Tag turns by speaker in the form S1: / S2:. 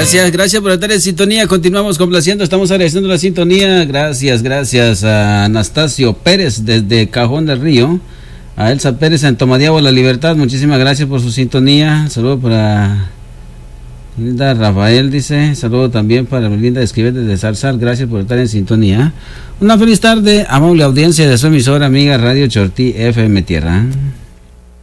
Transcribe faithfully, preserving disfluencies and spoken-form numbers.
S1: Gracias, gracias por estar en sintonía. Continuamos complaciendo, estamos agradeciendo la sintonía. Gracias, gracias a Anastasio Pérez desde Cajón del Río, a Elsa Pérez en Tomadiabo, La Libertad. Muchísimas gracias por su sintonía. Saludo para Linda Rafael, dice. Saludo también para Linda Esquivel desde Zarzal. Gracias por estar en sintonía. Una feliz tarde, amable audiencia de su emisora amiga Radio Chortí F M Tierra.